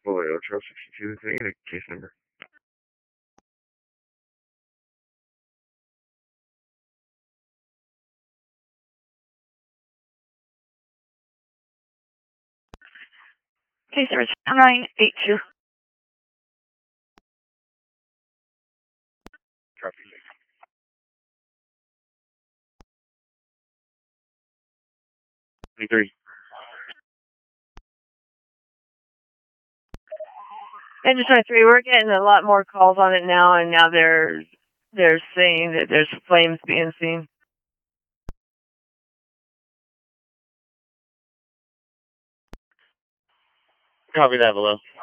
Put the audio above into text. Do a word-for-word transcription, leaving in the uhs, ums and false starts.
Vallejo Trail sixty-two, can I get a case number? Case number nine eight two. Copy. twenty-three. Engine twenty-three, we're getting a lot more calls on it now, and now they're they're saying that there's flames being seen. Copy that, below.